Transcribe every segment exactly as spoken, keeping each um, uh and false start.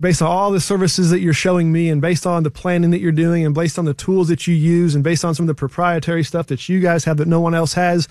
based on all the services that you're showing me and based on the planning that you're doing and based on the tools that you use and based on some of the proprietary stuff that you guys have that no one else has.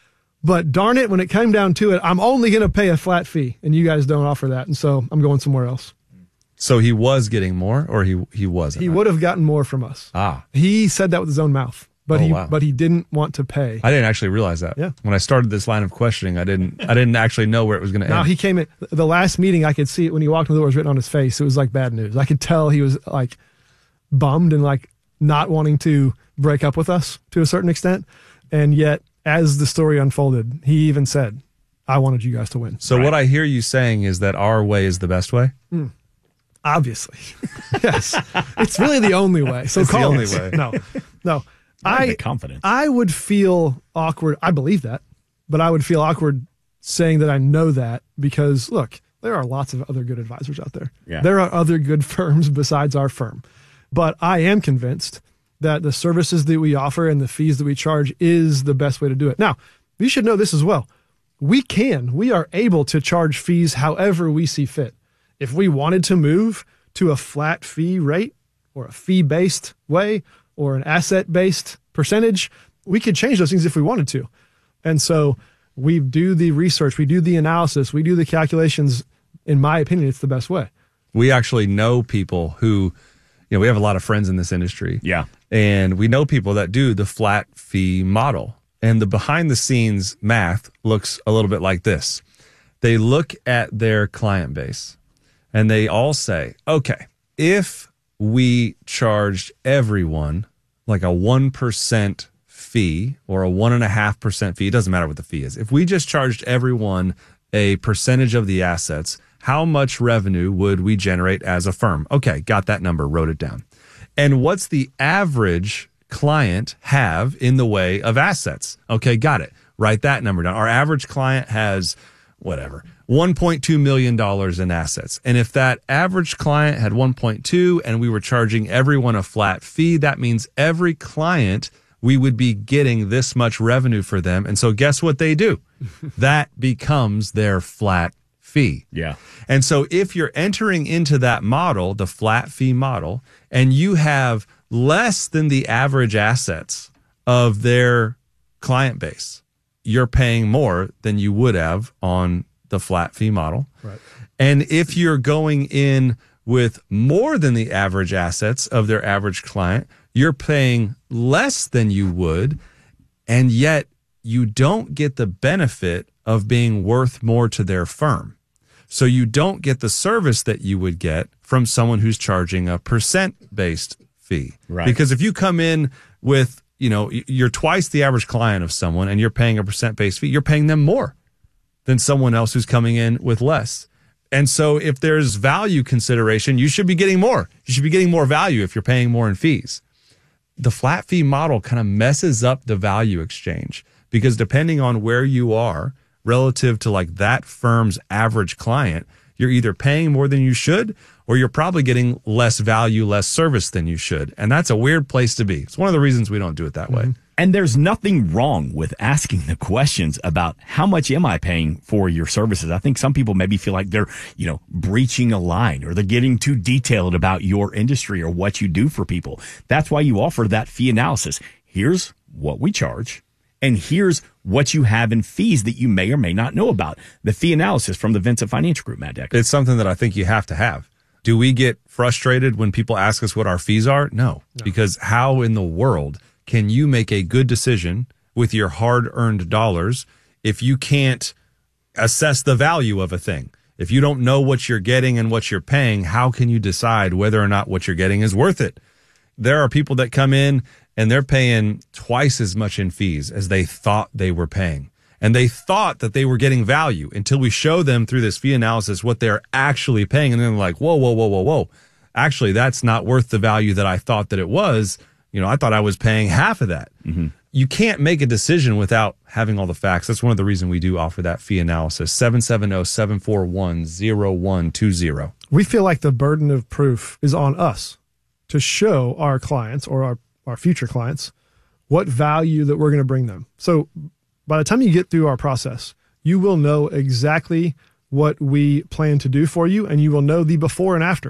But darn it, when it came down to it, I'm only going to pay a flat fee and you guys don't offer that. And so I'm going somewhere else. So he was getting more or he, he wasn't? He would have gotten more from us. Ah. He said that with his own mouth. But oh, he wow. but he didn't want to pay. I didn't actually realize that. Yeah. When I started this line of questioning, I didn't I didn't actually know where it was going to end. No, he came in the last meeting. I could see it when he walked in the door. It was written on his face. It was like bad news. I could tell he was like bummed and like not wanting to break up with us to a certain extent. And yet, as the story unfolded, he even said, "I wanted you guys to win." So right. What I hear you saying is that our way is the best way. Mm. Obviously, yes. It's really the only way. So it's call the only us. way. No, no. I confident. I would feel awkward. I believe that, but I would feel awkward saying that I know that because look, there are lots of other good advisors out there. Yeah. There are other good firms besides our firm, but I am convinced that the services that we offer and the fees that we charge is the best way to do it. Now, you should know this as well. We can, we are able to charge fees however we see fit. If we wanted to move to a flat fee rate or a fee-based way, or an asset-based percentage, we could change those things if we wanted to. And so we do the research, we do the analysis, we do the calculations. In my opinion, it's the best way. We actually know people who, you know, we have a lot of friends in this industry. Yeah. And we know people that do the flat fee model. And the behind-the-scenes math looks a little bit like this. They look at their client base, and they all say, okay, if we charged everyone like a one percent fee or a one point five percent fee, it doesn't matter what the fee is. If we just charged everyone a percentage of the assets, how much revenue would we generate as a firm? Okay, got that number, wrote it down. And what's the average client have in the way of assets? Okay, got it. Write that number down. Our average client has whatever, one point two million dollars in assets. And if that average client had one point two and we were charging everyone a flat fee, that means every client, we would be getting this much revenue for them. And so guess what they do? That becomes their flat fee. Yeah. And so if you're entering into that model, the flat fee model, and you have less than the average assets of their client base, you're paying more than you would have on the flat fee model. Right. And if you're going in with more than the average assets of their average client, you're paying less than you would, and yet you don't get the benefit of being worth more to their firm. So you don't get the service that you would get from someone who's charging a percent-based fee. Right. Because if you come in with, you know, you're twice the average client of someone and you're paying a percent-based fee, you're paying them more than someone else who's coming in with less. And so if there's value consideration, you should be getting more. You should be getting more value if you're paying more in fees. The flat fee model kind of messes up the value exchange because depending on where you are relative to like that firm's average client, you're either paying more than you should or you're probably getting less value, less service than you should. And that's a weird place to be. It's one of the reasons we don't do it that way. Mm-hmm. And there's nothing wrong with asking the questions about how much am I paying for your services. I think some people maybe feel like they're, you know, breaching a line or they're getting too detailed about your industry or what you do for people. That's why you offer that fee analysis. Here's what we charge, and here's what you have in fees that you may or may not know about. The fee analysis from the Vincent Financial Group, Matt Decker. It's something that I think you have to have. Do we get frustrated when people ask us what our fees are? No, no. Because how in the world can you make a good decision with your hard-earned dollars if you can't assess the value of a thing? If you don't know what you're getting and what you're paying, how can you decide whether or not what you're getting is worth it? There are people that come in and they're paying twice as much in fees as they thought they were paying. And they thought that they were getting value until we show them through this fee analysis what they're actually paying. And then they're like, whoa, whoa, whoa, whoa, whoa. Actually, that's not worth the value that I thought that it was. You know, I thought I was paying half of that. Mm-hmm. You can't make a decision without having all the facts. That's one of the reasons we do offer that fee analysis. seven seven zero, seven four one, zero one two zero. We feel like the burden of proof is on us to show our clients or our, our future clients what value that we're going to bring them. So by the time you get through our process, you will know exactly what we plan to do for you, and you will know the before and after.